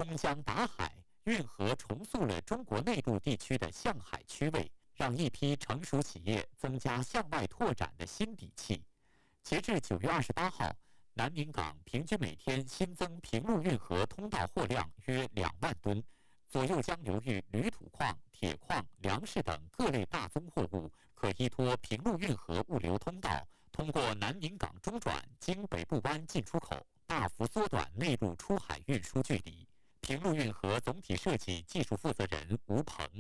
冲江打海，运河重塑了中国内陆地区的向海区位，让一批成熟企业增加向外拓展的新底气。截至9月28号，南宁港平均每天新增平陆运河通道货量约2万吨。左右江流域铝土矿、铁矿、粮食等各类大宗货物，可依托平陆运河物流通道，通过南宁港中转，经北部湾进出口，大幅缩短内陆出海运输距离。平陆运河总体设计技术负责人吴鹏。